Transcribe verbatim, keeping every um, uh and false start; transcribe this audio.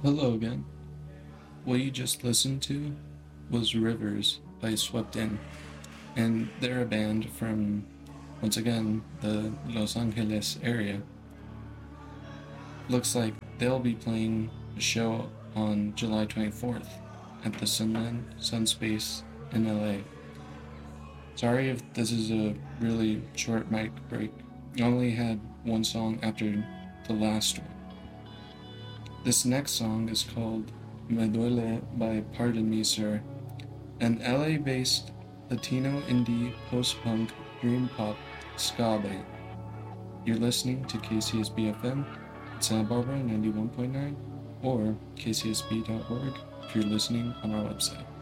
Hello again. What you just listened to was Rivers by Swept In, and they're a band from, once again, the Los Angeles area. Looks like they'll be playing a show on July twenty-fourth at the Sunland Sunspace in L A. Sorry if this is a really short mic break. I only had one song after the last one. This next song is called Me Duele by Pardon Me Sir, an L A based Latino indie post punk dream pop ska band. You're listening to K C S B F M at Santa Barbara ninety-one point nine or k c s b dot org if you're listening on our website.